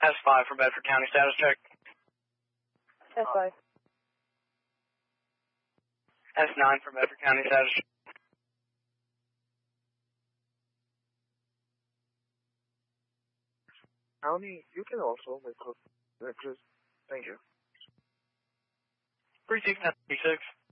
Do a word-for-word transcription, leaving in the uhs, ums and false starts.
S five for Bedford County status check. S five. S nine for Bedford County status check. County, you can also make a, just, thank you. Three six nine three six.